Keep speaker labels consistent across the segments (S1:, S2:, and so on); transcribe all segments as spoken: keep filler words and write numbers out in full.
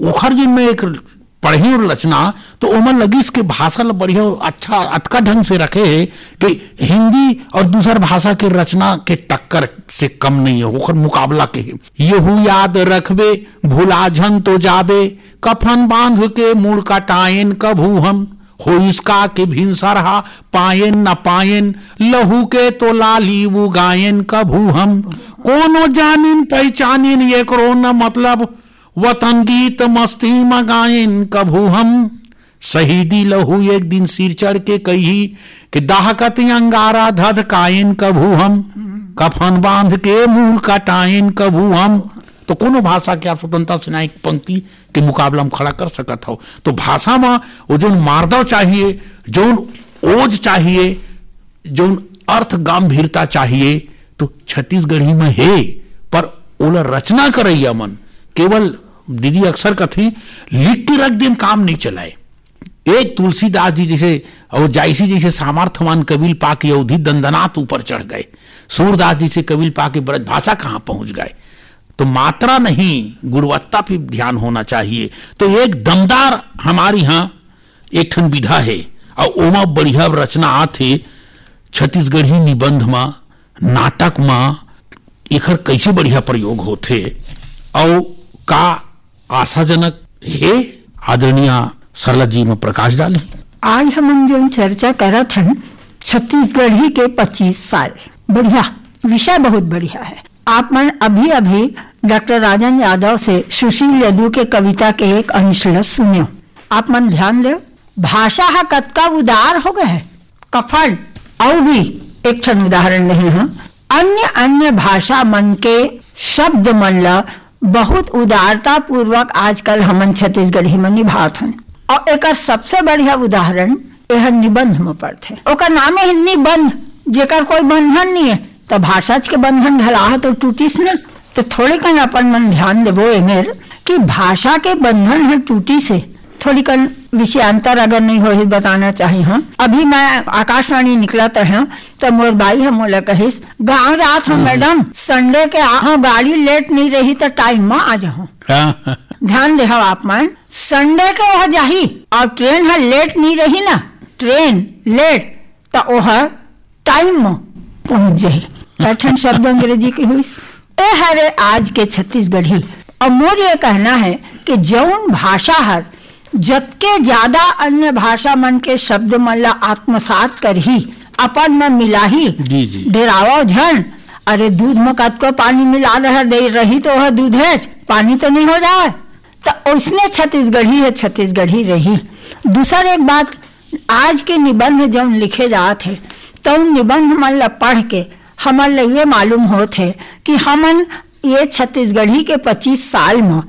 S1: ओखर जिन में एक पढ़ी और रचना तो ओमन लगी इसके भाषा ल बढ़िया अच्छा अतका ढंग से रखे है कि हिंदी और दूसर भाषा के रचना के टक्कर से कम नहीं है, ओखर मुकाबला के है। यहू याद रखबे भुला झन तो जाबे, कफन बांध के मूड़ का टायन कभू हम, हो इसका के भिनसरहा पायन न पायन, लहू के तो लाली वो गायन कभू हम, कोनो जानिन पहचानिन एकरो न मतलब, वतन गीत मस्ती मगायन कभू हम। शहीदी लहू एक दिन सिर चढ़ के कही कि दाहकत अंगारा धधकायन कभू हम, कफन बांध के मूड़ काटायन कभू हम। तो कोनो भाषा के आप स्वतंत्रता सेनानी पंक्ति के मुकाबला में खड़ा कर सकत हो। तो भाषा में वो जो मार्दव चाहिए, जो ओज चाहिए, जो अर्थ गंभीरता चाहिए, तो छत्तीसगढ़ी में है। पर ओला रचना करैया मन केवल दीदी अक्सर कथी लिख के रख देम काम नहीं चलाए। एक तुलसीदास जी जैसे और जायसी जैसे सामर्थ्यवान कबील पाके अवधि दंदनाथ ऊपर चढ़ गए, सूरदास जी से कबील पाके ब्रज भाषा कहां पहुंच गए। तो मात्रा नहीं गुणवत्ता पे ध्यान होना चाहिए। तो एक दमदार हमारे यहाँ एक ठन विधा है और ओमा बढ़िया रचना आथे छत्तीसगढ़ी निबंध में, नाटक में एकर कैसे बढ़िया प्रयोग होते और का आशाजनक है। आदरणीय सरला जी में प्रकाश डाली।
S2: आज हम जो चर्चा करत हन छत्तीसगढ़ी के पच्चीस साल, बढ़िया विषय बहुत बढ़िया है। आप मन अभी अभी डॉक्टर राजन यादव से सुशील यदु के कविता के एक अंश सुनियो। आप मन ध्यान दो, भाषा हा कतका उदार हो गए है। कफन और भी एक ठन उदाहरण नहीं है। अन्य अन्य भाषा मन के शब्द मन ला बहुत उदारता पूर्वक आजकल हमन छत्तीसगढ़ी में निभात हन। और एक सबसे बढ़िया उदाहरण यह निबंध में पड़ते। ओकर नाम है निबंध, जेकर कोई बंधन नहीं है। तो भाषा के बंधन ढला तो टूटीस न। तो थोड़े कन अपन मन ध्यान देवो एमेर कि भाषा के बंधन है टूटी से थोड़ी कन विषयांतर अगर नहीं हो बताना चाहिए। हाँ, अभी मैं आकाशवाणी निकला तो है तो मोर बाई हम मोला कहिस गाँव जात हूँ मैडम, संडे के आ गाड़ी लेट नहीं रही तो टाइम में आ जाऊँ। ध्यान दे आप मन, संडे के वह जाही और ट्रेन है लेट नहीं रही ना, ट्रेन लेट तो वह टाइम में पहुंच जाही। पैठन शब्द अंग्रेजी की हुई ए हरे आज के छत्तीसगढ़ी। और मोर ये कहना है कि जौन भाषा हर जतके ज्यादा अन्य भाषा मन के शब्द मन ला आत्मसात करही, अपन में मिलाही, डेरावा झन। अरे दूध में कतको पानी मिला रहा दे रही तो वह दूध है, पानी तो नहीं हो जाए। तो उसने छत्तीसगढ़ी है, छत्तीसगढ़ी रही। दूसर एक बात, आज के निबंध जो लिखे जाते हैं तो निबंध मन ला पढ़ के हमन ला ये मालूम होते है कि हमन ये छत्तीसगढ़ी के पच्चीस साल में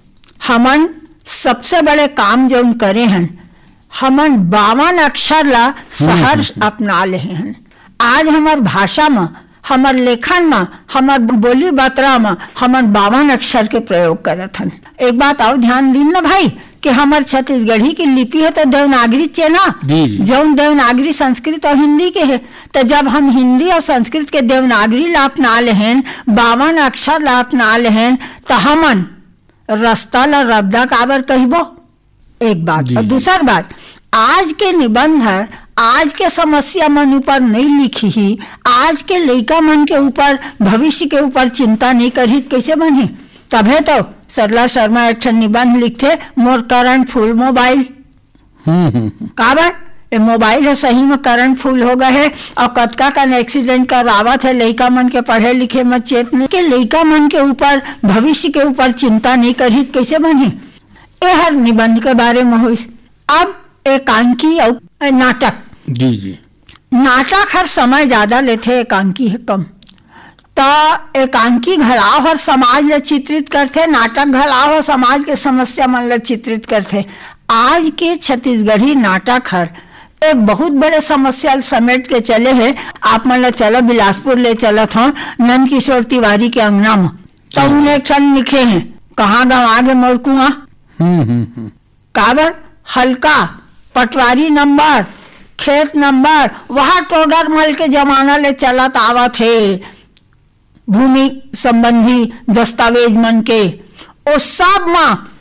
S2: हमन सबसे बड़े काम जो करे हैं, हमन बावन अक्षर ला सहर्ष अपना ले हैं। आज हमार भाषा में, हमार लेखन में, हमार बोली बातरा में हमन बावन अक्षर के प्रयोग करत हन। एक बात और ध्यान दिन ना भाई कि हमार छत्तीसगढ़ी की लिपि है तो देवनागरी चेना, जो देवनागरी संस्कृत और हिंदी के है। तो जब हम हिंदी और संस्कृत के देवनागरी ला अपना ले हैं, बावन अक्षर ला अपना ले हैं, तो हमन रास्ता ला रद्दा काबर कहबो, एक बात। और दूसर बात, आज के निबंध है आज के समस्या मन ऊपर नहीं लिखी ही, आज के लड़का मन के ऊपर भविष्य के ऊपर चिंता नहीं करी कैसे बने। तबे तो सरला शर्मा एक निबंध लिखते मोर करंट फुल मोबाइल। काबर ए मोबाइल है सही में करंट फुल हो गए है और कतका का एक्सीडेंट करावत है लड़का मन के पढ़े लिखे में चेतने के लड़का मन के ऊपर भविष्य के ऊपर चिंता नहीं करी कैसे बने। ए हर निबंध के बारे में हुई। अब एकांकी और नाटक,
S1: जी जी
S2: नाटक हर समय ज्यादा लेते, एकांकी है कम। तो एकांकी घलाव हर समाज ले चित्रित करते, नाटक घलाव हर समाज के समस्या मन ले चित्रित करते। आज के छत्तीसगढ़ी नाटक हर एक बहुत बड़े समस्या समेट के चले है। आप मन चलो बिलासपुर ले चलत हो नंद किशोर तिवारी के अंगना में, तो उन्हें एक क्षण लिखे हैं कहाँ गंवा गे मोर कुआं। काबर हल्का पटवारी नंबर, खेत नंबर, वहाँ टोडर मल के जमाना ले चलत आवत है। भूमि संबंधी दस्तावेज मन के ओ सब में